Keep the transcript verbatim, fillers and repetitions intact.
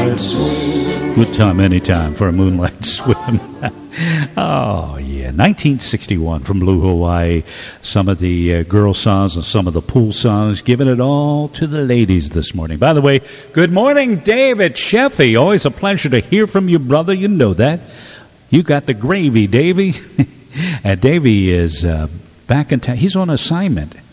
moonlight swim. Good time anytime for a moonlight swim. Oh, yeah. nineteen sixty-one from Blue Hawaii. Some of the uh, girl songs and some of the pool songs. Giving it all to the ladies this morning. By the way, good morning, David Sheffy. Always a pleasure to hear from you, brother. You know that. You got the gravy, Davy. And Davy is uh, back in town. He's on assignment.